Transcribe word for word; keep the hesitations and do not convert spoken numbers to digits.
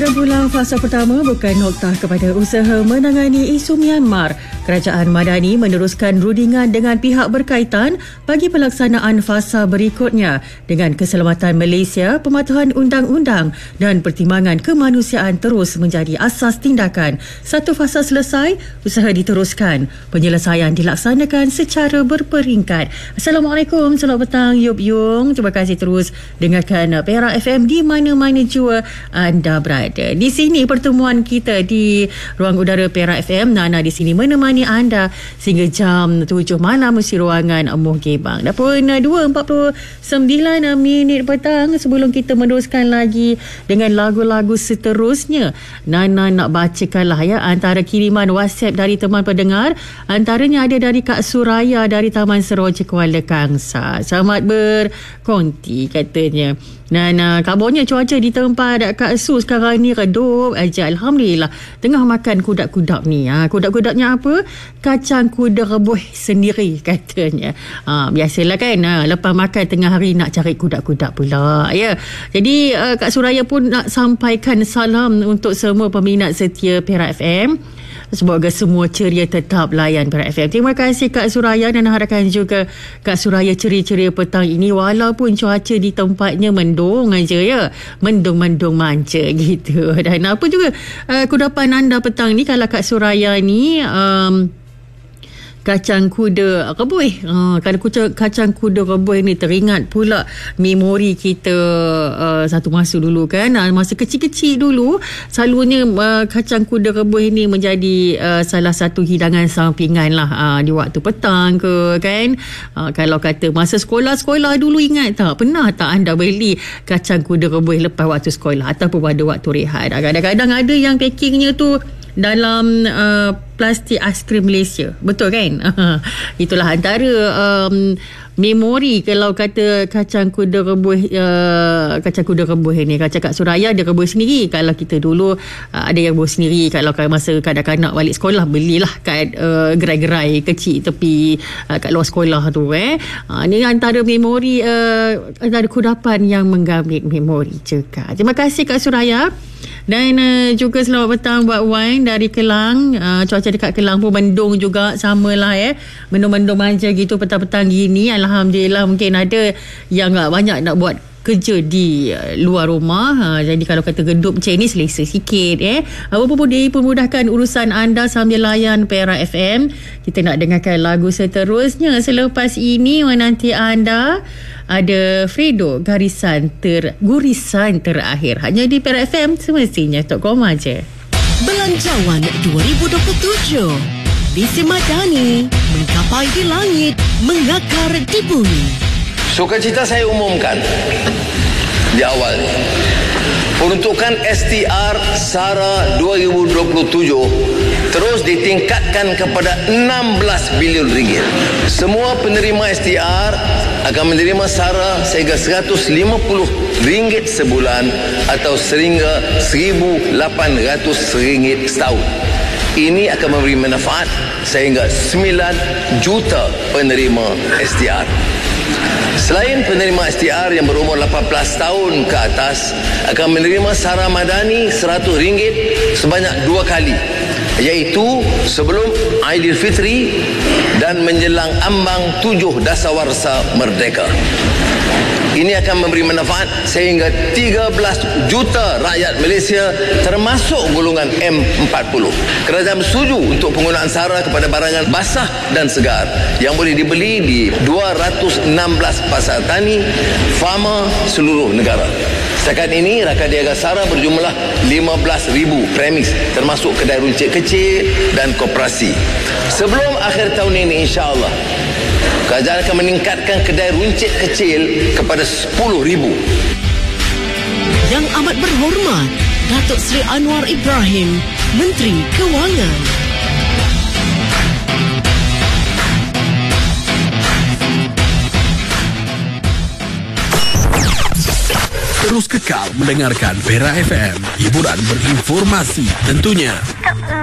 Terpulang fasa pertama bukan noktah kepada usaha menangani isu Myanmar. Kerajaan Madani meneruskan rundingan dengan pihak berkaitan bagi pelaksanaan fasa berikutnya dengan keselamatan Malaysia, pematuhan undang-undang dan pertimbangan kemanusiaan terus menjadi asas tindakan. Satu fasa selesai, usaha diteruskan. Penyelesaian dilaksanakan secara berperingkat. Assalamualaikum, selamat petang Yub Yung. Terima kasih terus dengarkan Perak F M di mana-mana jua anda berada. Di sini pertemuan kita di ruang udara Perak F M. Nana di sini menemani anda sehingga jam tujuh malam mesti ruangan Muh Gebang. Dah pun dua empat puluh sembilan minit petang. Sebelum kita meneruskan lagi dengan lagu-lagu seterusnya, Nana nak bacakanlah ya antara kiriman WhatsApp dari teman pendengar. Antaranya ada dari Kak Suraya dari Taman Seroja Kuala Kangsar. Selamat berkonti katanya. Dan uh, kabarnya cuaca di tempat Kak Su sekarang ni redup aja. Alhamdulillah. Tengah makan kudak-kudak ni. Ha. Kudak-kudaknya apa? Kacang kuda rebus sendiri katanya. Ha, biasalah kan. Ha. Lepas makan tengah hari nak cari kudak-kudak pula. Ya. Jadi uh, Kak Suraya pun nak sampaikan salam untuk semua peminat setia Perak F M. Semoga semua ceria tetap layan Perak F M. Terima kasih Kak Suraya dan harapkan juga Kak Suraya ceria-ceria petang ini walaupun cuaca di tempatnya mendung aja ya. Mendung-mendung manja gitu. Dan apa juga uh, kudapan anda petang ni kalau Kak Suraya ni um, kacang kuda rebus. Ha, kalau kacang kuda rebus ni teringat pula memori kita uh, satu masa dulu kan. Uh, masa kecil-kecil dulu selalunya uh, kacang kuda rebus ni menjadi uh, salah satu hidangan sampingan lah uh, di waktu petang ke kan. Uh, kalau kata masa sekolah-sekolah dulu ingat tak? Pernah tak anda beli kacang kuda rebus lepas waktu sekolah ataupun pada waktu rehat? Kadang-kadang ada yang packingnya tu dalam uh, plastik aiskrim Malaysia. Betul kan? Itulah antara um, memori kalau kata kacang kuda rebus uh, kacang kuda rebus ni. Kacang Kak Suraya dia rebus sendiri. Kalau kita dulu uh, ada yang rebus sendiri. Kalau masa kanak-kanak balik sekolah belilah kat uh, gerai-gerai kecil tepi uh, kat luar sekolah tu eh. Uh, ni antara memori uh, antara kudapan yang menggamit memori juga. Terima kasih Kak Suraya. Dan uh, juga selamat petang buat Wan dari Kelang. Uh, cuaca dekat Kelang pun mendung juga samalah eh. Mendung-mendung manja gitu petang-petang gini. Alhamdulillah mungkin ada yang uh, banyak nak buat kerja di uh, luar rumah. Ha, jadi kalau kata gedup macam ni selesa sikit eh. Apa pun dipermudahkan urusan anda sambil layan Perak F M. Kita nak dengarkan lagu seterusnya. Selepas ini menanti anda ada Fredo garisan ter gurisan terakhir hanya di Perak F M, semestinya Tok Koma je. Belanjawan dua ribu dua puluh tujuh Visi Madani menggapai di langit, mengakar di bumi. Sukacita saya umumkan di awal ni. Peruntukan S T R SARA dua ribu dua puluh tujuh terus ditingkatkan kepada enam belas bilion ringgit. Semua penerima S T R akan menerima SARA sehingga seratus lima puluh ringgit sebulan atau sehingga seribu lapan ratus ringgit setahun. Ini akan memberi manfaat sehingga sembilan juta penerima S T R. Selain penerima S T R yang berumur lapan belas tahun ke atas akan menerima SARA Madani seratus ringgit sebanyak dua kali, iaitu sebelum Aidilfitri dan menjelang ambang tujuh Dasawarsa Merdeka. Ini akan memberi manfaat sehingga tiga belas juta rakyat Malaysia termasuk golongan M empat puluh. Kerajaan bersetuju untuk penggunaan SARA kepada barangan basah dan segar yang boleh dibeli di dua ratus enam belas pasar tani farma seluruh negara. Setakat ini, rakan niaga SARA berjumlah lima belas ribu premis termasuk kedai runcit kecil dan koperasi. Sebelum akhir tahun ini insya-Allah kerajaan akan meningkatkan kedai runcit kecil kepada sepuluh ribu. Yang amat berhormat Datuk Seri Anwar Ibrahim, Menteri Kewangan. Terus kekal mendengarkan Perak F M, hiburan berinformasi tentunya.